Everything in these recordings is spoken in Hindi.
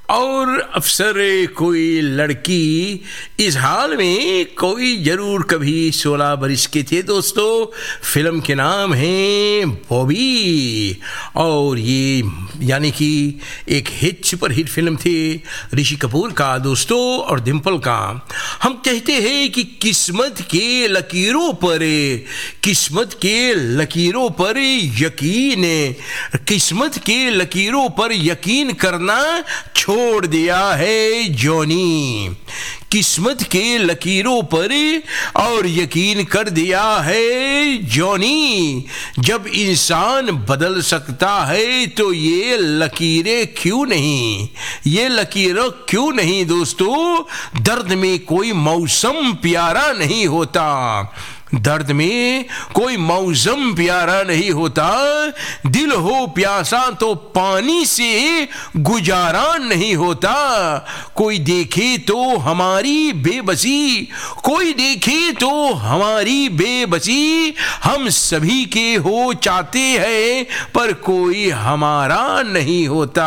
और अफसर कोई लड़की, इस हाल में कोई जरूर कभी 16 बरस के थे दोस्तों। फिल्म के नाम है बॉबी, और ये यानी कि एक सुपर हिट फिल्म थी ऋषि कपूर का दोस्तों और डिम्पल का। हम कहते हैं कि किस्मत के लकीरों पर यकीन, किस्मत के लकीरों पर यकीन करना छोड़ दिया है जॉनी। किस्मत के लकीरों पर और यकीन कर दिया है जॉनी। जब इंसान बदल सकता है तो ये लकीरें क्यों नहीं दोस्तों। दर्द में कोई मौसम प्यारा नहीं होता, दर्द में कोई मौसम प्यारा नहीं होता। दिल हो प्यासा तो पानी से गुजारा नहीं होता। कोई देखे तो हमारी बेबसी, हम सभी के हो चाहते हैं पर कोई हमारा नहीं होता।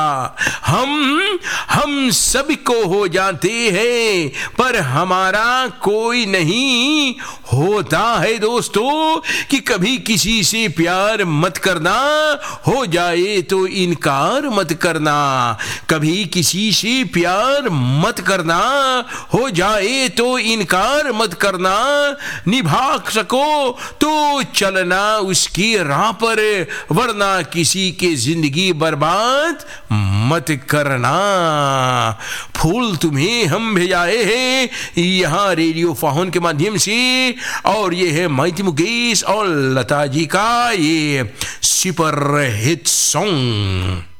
हम सभी को हो जाते हैं पर हमारा कोई नहीं होता है दोस्तों। कि कभी किसी से प्यार मत करना, हो जाए तो इनकार मत करना। कभी किसी से प्यार मत करना, हो जाए तो इनकार मत करना। निभा सको तो चलना उसकी राह पर, वरना किसी के जिंदगी बर्बाद मत करना। फूल तुम्हें हम भेजाए हैं यहाँ रेडियो फाउन के माध्यम से, और ये है माइती मुकेश और लता जी का ये सुपर हिट सॉन्ग।